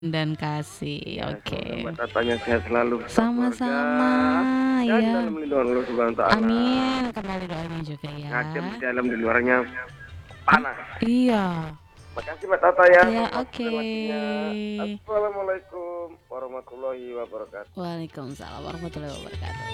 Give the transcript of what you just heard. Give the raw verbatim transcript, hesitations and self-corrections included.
Dan kasih, Ya, semoga Mbak oke. Tatanya sehat selalu beserta keluarga, Sama-sama, dan iya. dalam lindungan Allah Subhanahu wa Ta'ala. Amin, kembali doanya juga Ngadem ya. di dalam, di luarnya Hah? panas. Iya. Makasih Mbak Tata ya, Iya, buat waktu oke. dan waktunya. Assalamualaikum warahmatullahi wabarakatuh. Waalaikumsalam warahmatullahi wabarakatuh.